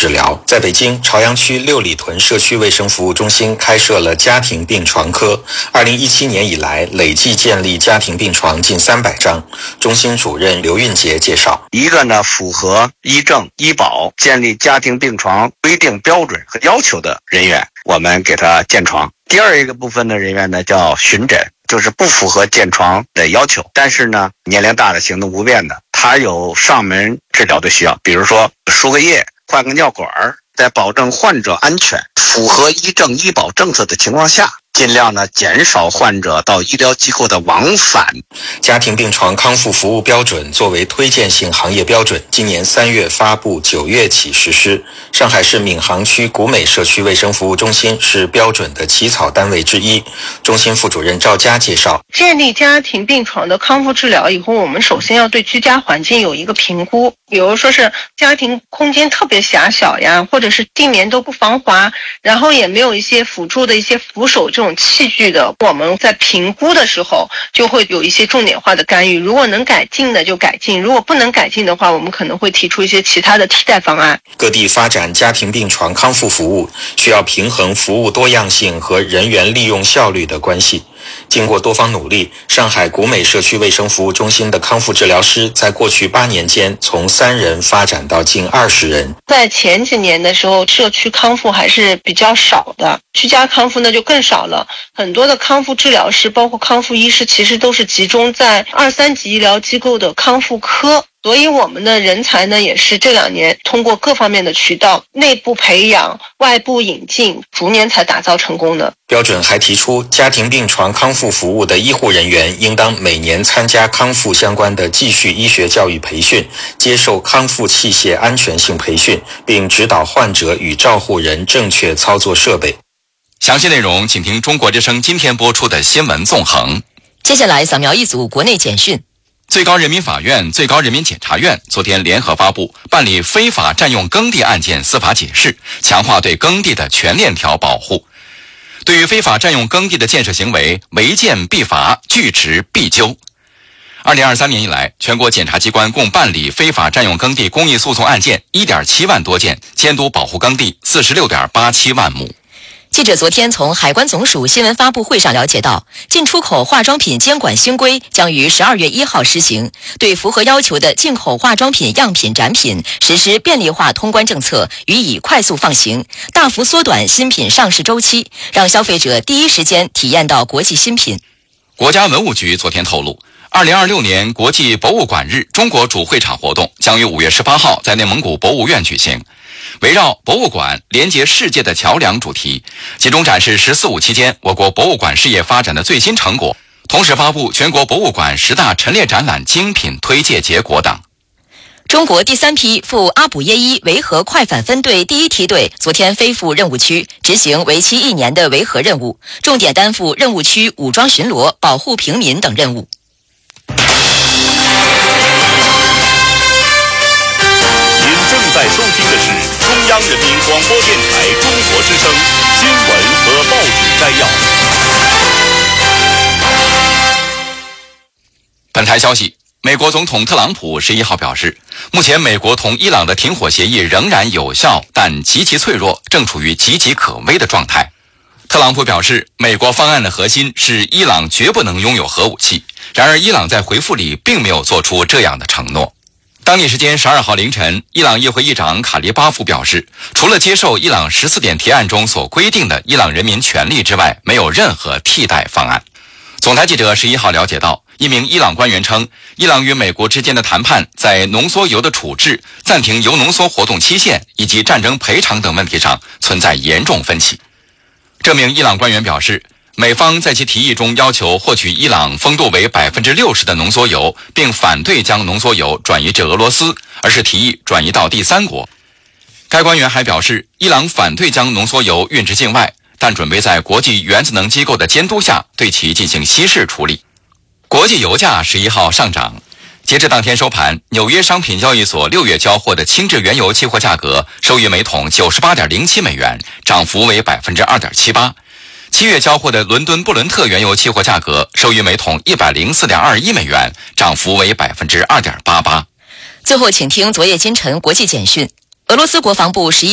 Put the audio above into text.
治疗。在北京朝阳区六里屯社区卫生服务中心开设了家庭病床科，2017年以来累计建立家庭病床近300张。中心主任刘运杰介绍， 一个呢，符合医政医保建立家庭病床规定标准和要求的人员，我们给他建床。第二一个部分的人员呢，叫巡诊，就是不符合建床的要求，但是呢年龄大的行动不便的，他有上门治疗的需要，比如说输个液换个尿管，在保证患者安全符合医政医保政策的情况下，尽量呢减少患者到医疗机构的往返。 家庭病床康复服务标准作为推荐性行业标准，今年3月发布，9月起实施。上海市闵行区古美社区卫生服务中心是标准的起草单位之一。中心副主任赵佳介绍， 建立家庭病床的康复治疗以后，我们首先要对居家环境有一个评估，比如说是家庭空间特别狭小呀，或者是地面都不防滑，然后也没有一些辅助的一些扶手这种器具的，我们在评估的时候就会有一些重点化的干预，如果能改进的就改进，如果不能改进的话，我们可能会提出一些其他的替代方案。 各地发展家庭病床康复服务需要平衡服务多样性和人员利用效率的关系。经过多方努力，上海古美社区卫生服务中心的康复治疗师在过去8年间从3人发展到近20人。 在前几年的时候，社区康复还是比较少的，居家康复呢就更少了。很多的康复治疗师包括康复医师其实都是集中在2、3级医疗机构的康复科，所以我们的人才呢也是这2年通过各方面的渠道内部培养外部引进，逐年才打造成功的。 标准还提出，家庭病床康复服务的医护人员应当每年参加康复相关的继续医学教育培训，接受康复器械安全性培训，并指导患者与照护人正确操作设备。 详细内容请听中国之声今天播出的新闻纵横。 接下来扫描一组国内简讯。 最高人民法院、最高人民检察院昨天联合发布办理非法占用耕地案件司法解释，强化对耕地的全链条保护。对于非法占用耕地的建设行为，违建必罚，拒执必究。2023年以来，全国检察机关共办理非法占用耕地公益诉讼案件 1.7 万多件，监督保护耕地 46.87 万亩。 记者昨天从海关总署新闻发布会上了解到，进出口化妆品监管新规将于12月1号施行，对符合要求的进口化妆品样品展品实施便利化通关政策，予以快速放行，大幅缩短新品上市周期，让消费者第一时间体验到国际新品。 国家文物局昨天透露，2026年国际博物馆日中国主会场活动将于5月18号在内蒙古博物院举行。围绕博物馆连接世界的桥梁主题，集中展示“14五”期间我国博物馆事业发展的最新成果，同时发布全国博物馆10大陈列展览精品推介结果等。 中国第3批赴阿卜耶伊维和快反分队第1梯队昨天飞赴任务区，执行为期1年的维和任务，重点担负任务区武装巡逻、保护平民等任务。 您正在收听的是中央人民广播电台中国之声新闻和报纸摘要。 本台消息，美国总统特朗普11号表示，目前美国同伊朗的停火协议仍然有效，但极其脆弱，正处于岌岌可危的状态。特朗普表示，美国方案的核心是伊朗绝不能拥有核武器，然而伊朗在回复里并没有做出这样的承诺。当地时间12号凌晨，伊朗议会议长卡利巴夫表示，除了接受伊朗14点提案中所规定的伊朗人民权利之外，没有任何替代方案。总台记者11号了解到，一名伊朗官员称，伊朗与美国之间的谈判在浓缩铀的处置、暂停铀浓缩活动期限以及战争赔偿等问题上存在严重分歧。这名伊朗官员表示，美方在其提议中要求获取伊朗风度为 60% 的浓缩铀，并反对将浓缩铀转移至俄罗斯，而是提议转移到第三国。该官员还表示，伊朗反对将浓缩铀运至境外，但准备在国际原子能机构的监督下对其进行稀释处理。国际油价11号上涨，截至当天收盘，纽约商品交易所6月交货的轻质原油期货价格收于每桶 98.07 美元，涨幅为 2.78%。7月交货的伦敦布伦特原油期货价格收于每桶 104.21 美元，涨幅为 2.88%。 最后请听昨夜今晨国际简讯。俄罗斯国防部11